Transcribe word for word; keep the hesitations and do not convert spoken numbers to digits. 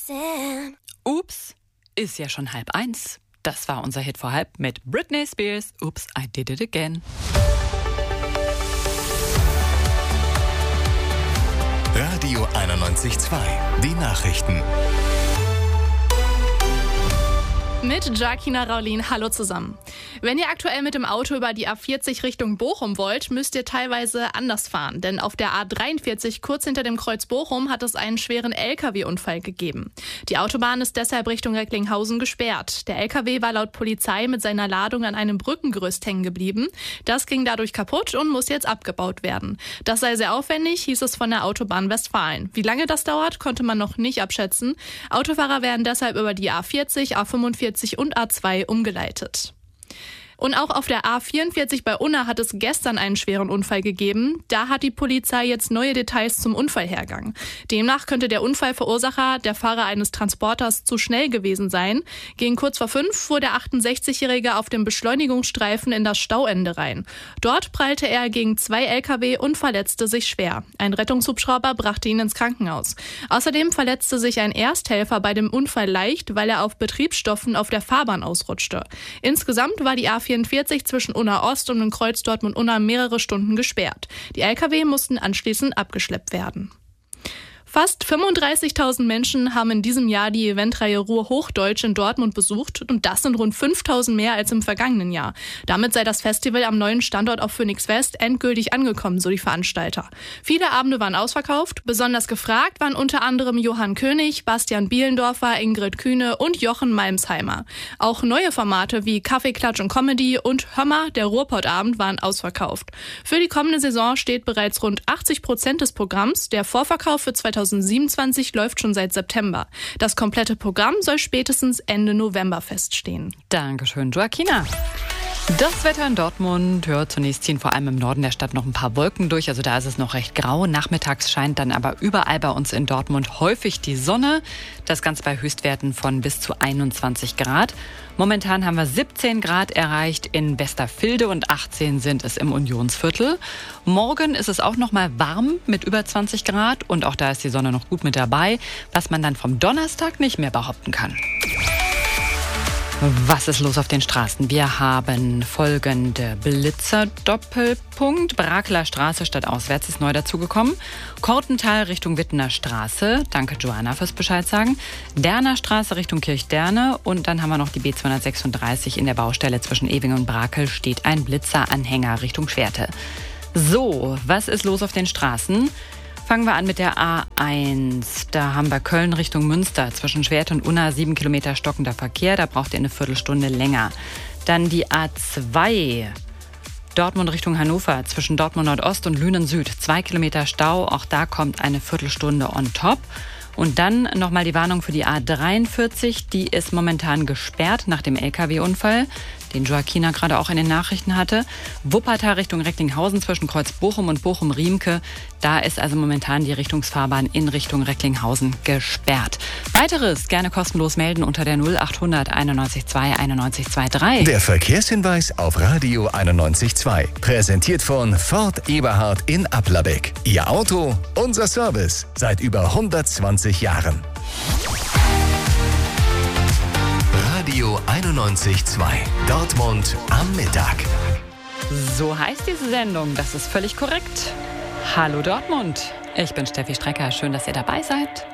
Sam. Ups, ist ja schon halb eins. Das war unser Hit vor halb mit Britney Spears. Oops, I did it again. Radio einundneunzig Komma zwei. Die Nachrichten. Mit Jacquina Raulin, hallo zusammen. Wenn ihr aktuell mit dem Auto über die A vierzig Richtung Bochum wollt, müsst ihr teilweise anders fahren. Denn auf der A dreiundvierzig, kurz hinter dem Kreuz Bochum, hat es einen schweren L K W-Unfall gegeben. Die Autobahn ist deshalb Richtung Recklinghausen gesperrt. Der L K W war laut Polizei mit seiner Ladung an einem Brückengerüst hängen geblieben. Das ging dadurch kaputt und muss jetzt abgebaut werden. Das sei sehr aufwendig, hieß es von der Autobahn Westfalen. Wie lange das dauert, konnte man noch nicht abschätzen. Autofahrer werden deshalb über die A vierzig, A fünfundvierzig und A zwei umgeleitet. Und auch auf der A vierundvierzig bei Unna hat es gestern einen schweren Unfall gegeben. Da hat die Polizei jetzt neue Details zum Unfallhergang. Demnach könnte der Unfallverursacher, der Fahrer eines Transporters, zu schnell gewesen sein. Gegen kurz vor fünf fuhr der achtundsechzigjährige auf dem Beschleunigungsstreifen in das Stauende rein. Dort prallte er gegen zwei L K W und verletzte sich schwer. Ein Rettungshubschrauber brachte ihn ins Krankenhaus. Außerdem verletzte sich ein Ersthelfer bei dem Unfall leicht, weil er auf Betriebsstoffen auf der Fahrbahn ausrutschte. Insgesamt war die A vierundvierzig zwischen Unna Ost und dem Kreuz Dortmund-Unna mehrere Stunden gesperrt. Die L K W mussten anschließend abgeschleppt werden. Fast fünfunddreißigtausend Menschen haben in diesem Jahr die Eventreihe Ruhr-Hochdeutsch in Dortmund besucht und das sind rund fünftausend mehr als im vergangenen Jahr. Damit sei das Festival am neuen Standort auf Phoenix West endgültig angekommen, so die Veranstalter. Viele Abende waren ausverkauft, besonders gefragt waren unter anderem Johann König, Bastian Bielendorfer, Ingrid Kühne und Jochen Malmsheimer. Auch neue Formate wie Kaffeeklatsch und Comedy und Hömmer, der Ruhrpott-Abend, waren ausverkauft. Für die kommende Saison steht bereits rund achtzig Prozent des Programms. Der Vorverkauf für zweitausendsiebenundzwanzig läuft schon seit September. Das komplette Programm soll spätestens Ende November feststehen. Dankeschön, Joaquina. Das Wetter in Dortmund, ja, zunächst ziehen vor allem im Norden der Stadt noch ein paar Wolken durch, also da ist es noch recht grau. Nachmittags scheint dann aber überall bei uns in Dortmund häufig die Sonne. Das Ganze bei Höchstwerten von bis zu einundzwanzig Grad. Momentan haben wir siebzehn Grad erreicht in Westervilde und achtzehn sind es im Unionsviertel. Morgen ist es auch noch mal warm mit über zwanzig Grad und auch da ist die Sonne noch gut mit dabei, was man dann vom Donnerstag nicht mehr behaupten kann. Was ist los auf den Straßen? Wir haben folgende Blitzer-Doppelpunkt. Brakeler Straße stadtauswärts ist neu dazugekommen. Kortental Richtung Wittener Straße. Danke, Joanna, fürs Bescheid sagen. Derner Straße Richtung Kirchderne. Und dann haben wir noch die B zweihundertsechsunddreißig in der Baustelle zwischen Ewing und Brakel. Steht ein Blitzer-Anhänger Richtung Schwerte. So, was ist los auf den Straßen? Fangen wir an mit der A eins. Da haben wir Köln Richtung Münster. Zwischen Schwerte und Unna sieben Kilometer stockender Verkehr. Da braucht ihr eine Viertelstunde länger. Dann die A zwei. Dortmund Richtung Hannover. Zwischen Dortmund Nordost und Lünen Süd. Zwei Kilometer Stau. Auch da kommt eine Viertelstunde on top. Und dann nochmal die Warnung für die A dreiundvierzig. Die ist momentan gesperrt nach dem L K W-Unfall, den Joaquina gerade auch in den Nachrichten hatte. Wuppertal Richtung Recklinghausen zwischen Kreuz Bochum und Bochum-Riemke. Da ist also momentan die Richtungsfahrbahn in Richtung Recklinghausen gesperrt. Weiteres gerne kostenlos melden unter der null achthundert einundneunzig zwei einundneunzig dreiundzwanzig. Der Verkehrshinweis auf Radio einundneunzig Komma zwei. Präsentiert von Ford Eberhard in Applerbeck. Ihr Auto, unser Service. Seit über hundertzwanzig Jahren. Radio einundneunzig Komma zwei. Dortmund am Mittag. So heißt diese Sendung, das ist völlig korrekt. Hallo Dortmund, ich bin Steffi Strecker, schön, dass ihr dabei seid.